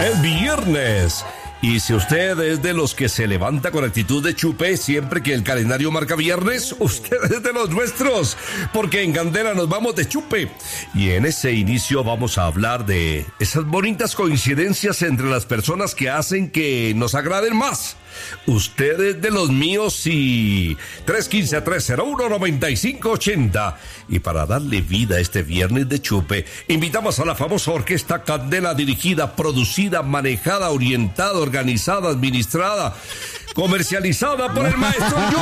Es viernes. Y si usted es de los que se levanta con actitud de chupe siempre que el calendario marca viernes, usted es de los nuestros, porque en Candela nos vamos de chupe. Y en ese inicio vamos a hablar de esas bonitas coincidencias entre las personas que hacen que nos agraden más. Usted es de los míos y 315-301-9580. Y para darle vida a este viernes de chupe, invitamos a la famosa orquesta Candela, dirigida, producida, manejada, orientada, organizada, administrada, comercializada por el maestro